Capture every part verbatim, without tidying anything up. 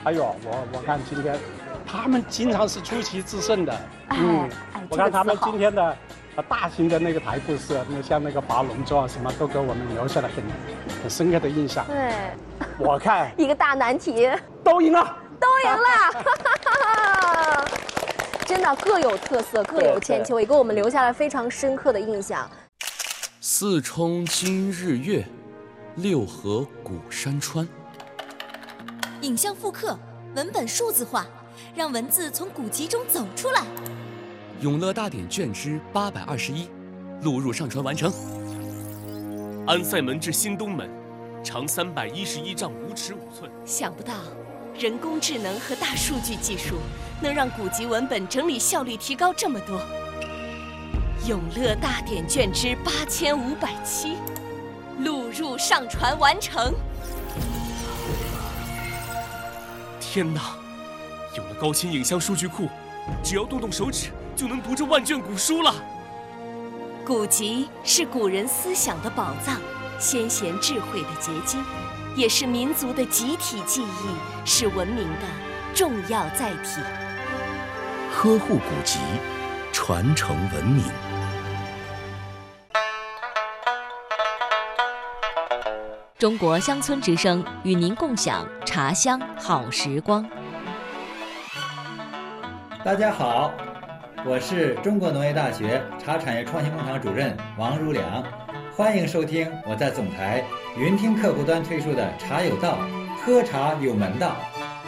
哎呦，我我看今天他们经常是出奇制胜的。 哎嗯， 哎， 我看他们这个字好今天的呃大型的那个台布施，那像那个划龙舟啊什么，都给我们留下了很很深刻的印象。 对， 我看一个大难题都赢了。 都赢了，真的各有特色，各有千秋，也给我们留下了非常深刻的印象。 四冲今日月，六合古山川。 影像复刻，文本数字化，让文字从古籍中走出来。 永乐大典卷之八百二十一，录入上传完成。安塞门至新东门，长三百一十一丈五尺五寸。 想不到，人工智能和大数据技术能让古籍文本整理效率提高这么多。永乐大典卷之八千五百七，录入上传完成。 天哪！有了高清影像数据库，只要动动手指就能读这万卷古书了。 古籍是古人思想的宝藏，先贤智慧的结晶，也是民族的集体记忆，是文明的重要载体。 呵护古籍，传承文明。 中国乡村之声与您共享茶乡好时光。 大家好，我是中国农业大学茶产业创新工厂主任王如良，欢迎收听我在总台云听客户端推出的茶有道，喝茶有门道。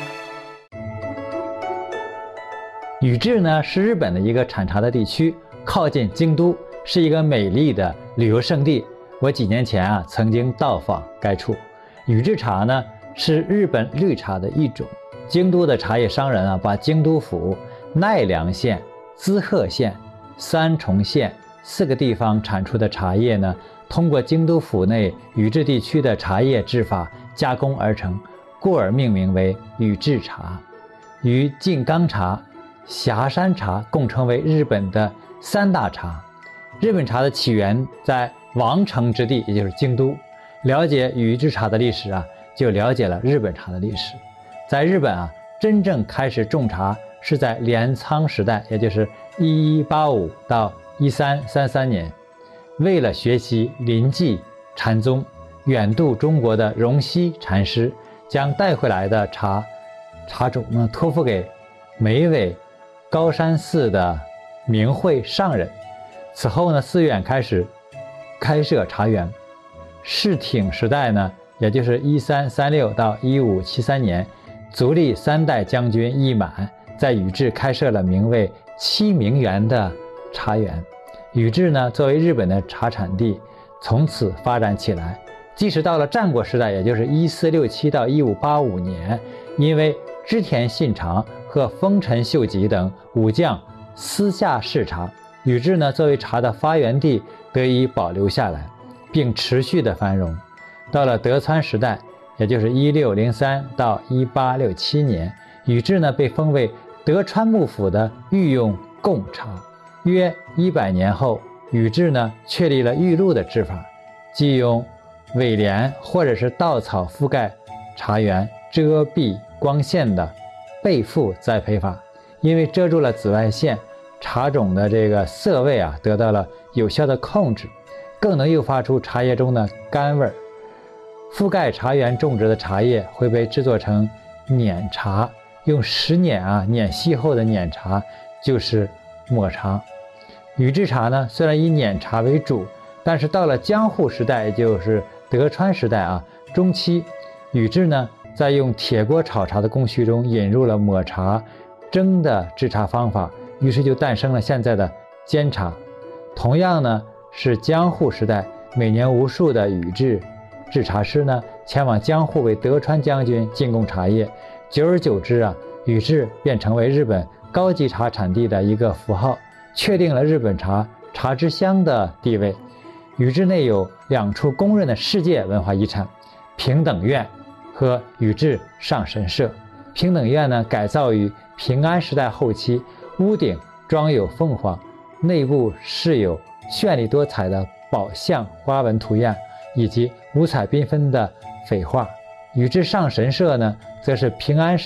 宇治呢是日本的一个产茶的地区，靠近京都，是一个美丽的旅游胜地。我几年前啊曾经到访该处。宇治茶呢是日本绿茶的一种。京都的茶叶商人啊把京都府、奈良县、滋贺县、三重县四个地方产出的茶叶呢，通过京都府内宇治地区的茶叶制法加工而成，故而命名为宇治茶。与静冈茶、狭山茶共称为日本的三大茶。日本茶的起源在王城之地，也就是京都。了解宇治茶的历史啊，就了解了日本茶的历史。在日本啊，真正开始种茶是在镰仓时代，也就是一一八五到一三三三年。为了学习临济禅宗，远渡中国的荣西禅师将带回来的茶茶种呢托付给眉尾高山寺的明慧上人。此后呢，寺院开始开设茶园。室町时代呢，也就是一三三六到一五七三年，足利三代将军义满在宇治开设了名为七明园的茶园。宇治呢，作为日本的茶产地，从此发展起来。即使到了战国时代，也就是一四六七到一五八五年，因为织田信长和丰臣秀吉等武将私下视察，宇治呢作为茶的发源地得以保留下来，并持续的繁荣。到了德川时代，也就是一六零三到一八六七年，宇治呢被封为德川幕府的御用贡茶。约一百年后，宇治呢确立了玉露的制法，即用苇莲或者是稻草覆盖茶园，遮蔽光线的背覆栽培法。因为遮住了紫外线，茶种的这个涩味啊得到了有效的控制，更能诱发出茶叶中的甘味儿。覆盖茶园种植的茶叶会被制作成碾茶，用石碾啊碾细后的碾茶就是抹茶。宇治茶呢虽然以碾茶为主，但是到了江户时代，也就是德川时代啊中期，宇治呢在用铁锅炒茶的工序中引入了抹茶蒸的制茶方法，于是就诞生了现在的煎茶。同样呢是江户时代，每年无数的宇治制茶师呢前往江户为德川将军进贡茶叶，久而久之啊，宇治便成为日本高级茶产地的一个符号，确定了日本茶茶之乡的地位。宇治内有两处公认的世界文化遗产，平等院和宇治上神社。平等院呢改造于平安时代后期，屋顶装有凤凰，内部饰有绚丽多彩的宝相花纹图样以及五彩缤纷的绯画。宇治上神社呢则是平安时